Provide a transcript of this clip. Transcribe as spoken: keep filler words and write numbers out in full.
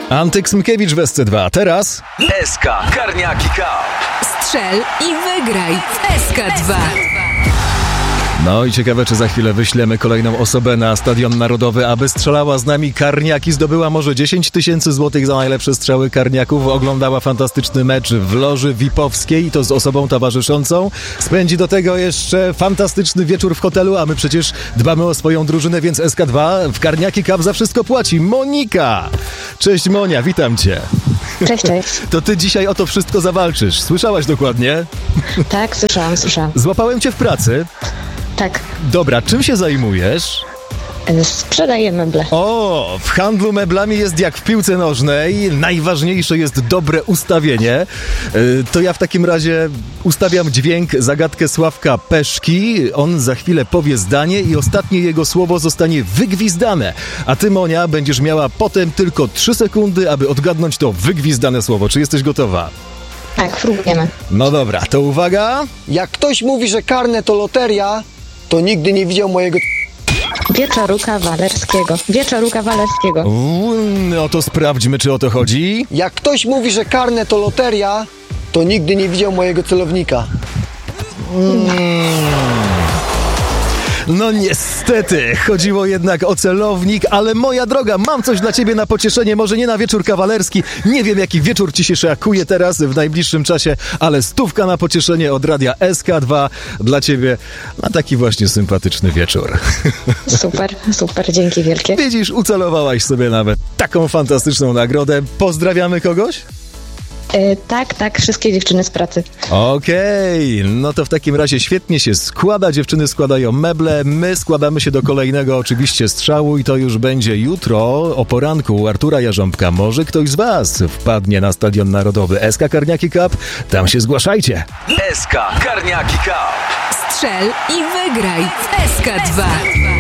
Antyk Smykiewicz w S C dwa. Teraz S K Karniaki Cup. Strzel i wygraj w S K dwa. No i ciekawe, czy za chwilę wyślemy kolejną osobę na Stadion Narodowy, aby strzelała z nami karniaki. Zdobyła może dziesięć tysięcy złotych za najlepsze strzały karniaków. Oglądała fantastyczny mecz w loży V I P-owskiej i to z osobą towarzyszącą. Spędzi do tego jeszcze fantastyczny wieczór w hotelu, a my przecież dbamy o swoją drużynę, więc S K dwa w Karniaki Cup za wszystko płaci. Monika! Cześć Monia, witam cię. Cześć, cześć. To ty dzisiaj o to wszystko zawalczysz. Słyszałaś dokładnie? Tak, słyszałam, słyszałam. Złapałem cię w pracy. Tak. Dobra, czym się zajmujesz? Sprzedaję meble. O, w handlu meblami jest jak w piłce nożnej. Najważniejsze jest dobre ustawienie. Yy, to ja w takim razie ustawiam dźwięk, zagadkę Sławka Peszki. On za chwilę powie zdanie i ostatnie jego słowo zostanie wygwizdane. A ty, Monia, będziesz miała potem tylko trzy sekundy, aby odgadnąć to wygwizdane słowo. Czy jesteś gotowa? Tak, próbujemy. No dobra, to uwaga. Jak ktoś mówi, że karne to loteria, to nigdy nie widział mojego... Wieczoruka Walerskiego. Wieczoruka Walerskiego. Uuu, no to sprawdźmy, czy o to chodzi. Jak ktoś mówi, że karne to loteria, to nigdy nie widział mojego celownika. No niestety, chodziło jednak o celownik, ale moja droga, mam coś dla ciebie na pocieszenie, może nie na wieczór kawalerski, nie wiem jaki wieczór ci się szykuje teraz w najbliższym czasie, ale stówka na pocieszenie od radia S K dwa dla ciebie na taki właśnie sympatyczny wieczór. Super, super, dzięki wielkie. Widzisz, ucelowałaś sobie nawet taką fantastyczną nagrodę. Pozdrawiamy kogoś? E, tak, tak, wszystkie dziewczyny z pracy. Okej, okay. No to w takim razie świetnie się składa. Dziewczyny składają meble, my składamy się do kolejnego oczywiście strzału i to już będzie jutro o poranku u Artura Jarząbka. Może ktoś z was wpadnie na Stadion Narodowy S K Karniaki Cup. Tam się zgłaszajcie. S K Karniaki Cup. Strzel i wygraj w S K dwa.